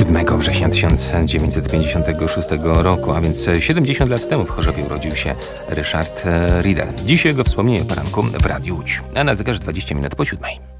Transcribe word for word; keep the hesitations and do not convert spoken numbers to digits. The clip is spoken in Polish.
siódmego września tysiąc dziewięćset pięćdziesiątego szóstego roku, a więc siedemdziesiąt lat temu w Chorzowie urodził się Ryszard Riedel. Dziś jego wspomnienie o poranku w Radiu Łódź. A na zegarze dwadzieścia minut po siódmej.